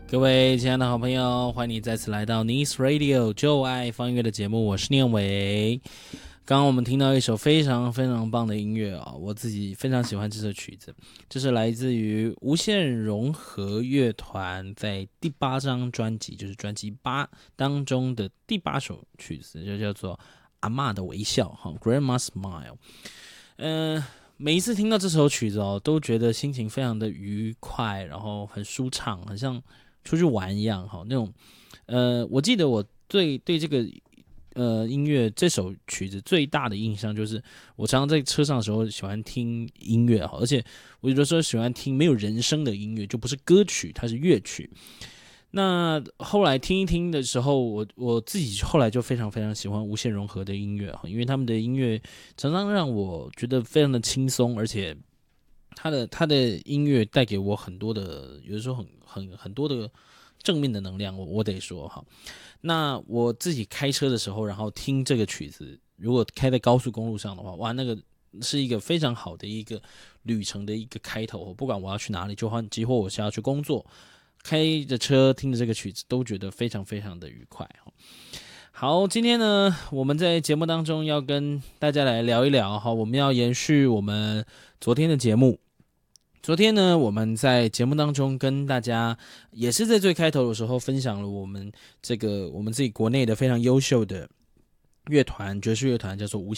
各位亲爱的好朋友，欢迎你再次来到 Nice Radio 就爱放音乐的节目，我是念伟。刚刚我们听到一首非常非常棒的音乐啊，我自己非常喜欢这首曲子，这是来自于无限融合乐团在第8张专辑，就是专辑8当中的第8首曲子，就叫做阿嬷的微笑哈 ，Grandma's Smile。每一次听到这首曲子哦，都觉得心情非常的愉快，然后很舒畅，很像出去玩一样哈。那种，我记得我对这个音乐这首曲子最大的印象就是，我常常在车上的时候喜欢听音乐哈，而且我有的时候喜欢听没有人声的音乐，就不是歌曲，它是乐曲。那后来听一听的时候，我自己后来就非常非常喜欢无限融合的音乐，因为他们的音乐常常让我觉得非常的轻松，而且他的音乐带给我很多的，有的时候很多的正面的能量，我得说哈。那我自己开车的时候，然后听这个曲子，如果开在高速公路上的话，哇，那个是一个非常好的一个旅程的一个开头。不管我要去哪里，即或我是要去工作，开着车听着这个曲子，都觉得非常非常的愉快。好，今天呢，我们在节目当中要跟大家来聊一聊哈，我们要延续我们昨天的节目。昨天呢，我们在节目当中跟大家也是在最开头的时候分享了我们自己国内的非常优秀的乐团，爵士乐团叫做无